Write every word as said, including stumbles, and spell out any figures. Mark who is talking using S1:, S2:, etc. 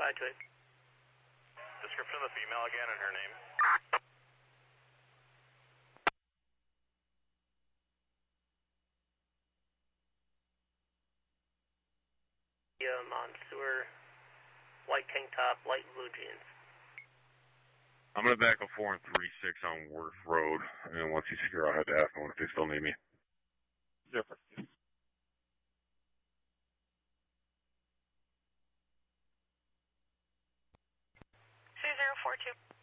S1: identified to it.
S2: Description of the female again and her name.
S1: Um, on sewer, white tank top, light blue jeans.
S3: I'm going to back up four and three six on Worth Road, and once he's here, I'll have to ask them if they still need me.
S4: Different.
S1: two zero four two.